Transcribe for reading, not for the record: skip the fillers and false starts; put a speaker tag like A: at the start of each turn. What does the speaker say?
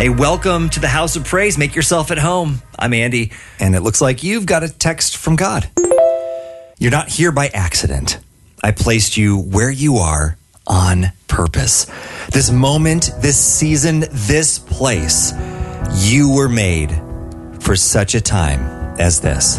A: Hey, welcome to the House of Praise. Make yourself at home. I'm Andy.
B: And it looks like you've got a text from God. You're not here by accident. I placed you where you are on purpose. This moment, this season, this place, you were made for such a time as this.